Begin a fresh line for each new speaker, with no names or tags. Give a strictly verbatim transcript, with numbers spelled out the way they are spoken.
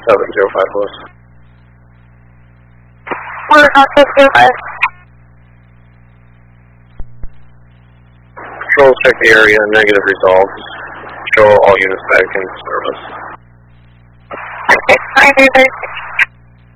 seven zero five was.
One Alpha zero five.
Controls check the area, negative results. Show all units back in service.
Okay, five zero five.